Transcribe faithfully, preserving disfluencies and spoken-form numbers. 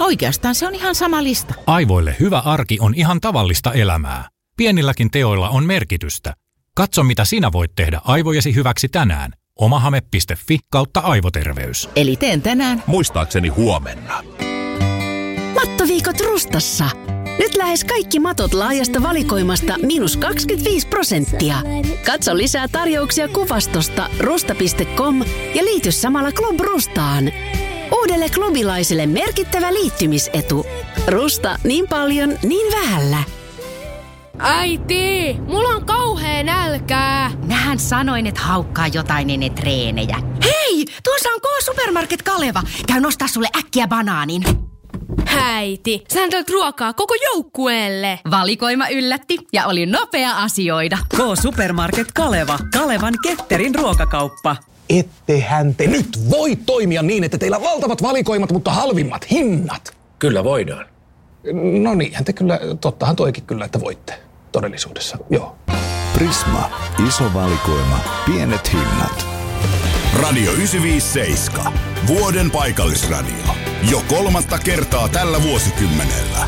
Oikeastaan se on ihan sama lista. Aivoille hyvä arki on ihan tavallista elämää. Pienilläkin teoilla on merkitystä. Katso, mitä sinä voit tehdä aivojesi hyväksi tänään. omahame piste fi kautta aivoterveys. Eli teen tänään. Muistaakseni huomenna. Mattoviikot Rustassa. Nyt lähes kaikki matot laajasta valikoimasta miinus kaksikymmentäviisi prosenttia. Katso lisää tarjouksia kuvastosta rusta piste com ja liity samalla Club Rustaan. Uudelle klubilaiselle merkittävä liittymisetu. Rusta niin paljon, niin vähällä. Äiti, mulla on kauhea nälkää. Mähän sanoin, että haukkaa jotain ennen treenejä. Hei, tuossa on K-Supermarket Kaleva. Käy nostaa sulle äkkiä banaanin. Äiti, sä antat ruokaa koko joukkueelle. Valikoima yllätti ja oli nopea asioida. K-Supermarket Kaleva. Kalevan ketterin ruokakauppa. Ettehän te nyt voi toimia niin, että teillä on valtavat valikoimat, mutta halvimmat hinnat. Kyllä voidaan. No niinhän te kyllä, tottahan toikin kyllä, että voitte todellisuudessa, joo. Prisma. Iso valikoima. Pienet hinnat. Radio yhdeksänsataaviisikymmentäseitsemän. Vuoden paikallisradio. Jo kolmatta kertaa tällä vuosikymmenellä.